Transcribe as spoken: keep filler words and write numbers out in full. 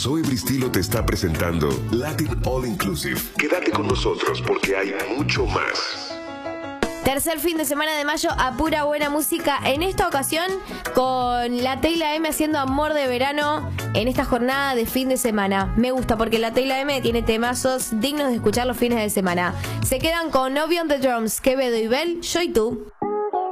Zoe Bristilo te está presentando Latin All Inclusive. Quédate con nosotros porque hay mucho más. Tercer fin de semana de mayo a pura buena música. En esta ocasión con la Teyla M haciendo Amor de Verano en esta jornada de fin de semana. Me gusta porque la Teyla M tiene temazos dignos de escuchar los fines de semana. Se quedan con Obi on the Drums, Quevedo y Bell, Yo y Tú.